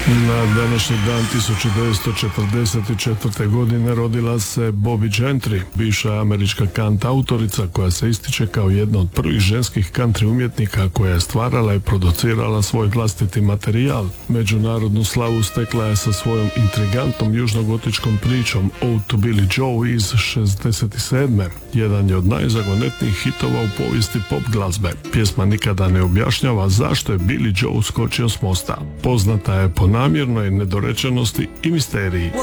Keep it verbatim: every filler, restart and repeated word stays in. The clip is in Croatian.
Na današnji dan tisuću devetsto četrdeset četvrte. godine rodila se Bobbie Gentry, bivša američka kant autorica koja se ističe kao jedna od prvih ženskih country umjetnika koja je stvarala i producirala svoj vlastiti materijal. Međunarodnu slavu stekla je sa svojom intrigantnom južnogotičkom pričom Ode to Billie Joe iz šezdeset sedme. Jedan je od najzagonetnijih hitova u povijesti pop glazbe. Pjesma nikada ne objašnjava zašto je Billie Joe skočio s mosta. Poznata je po namjernoj nedorečenosti i misteriji.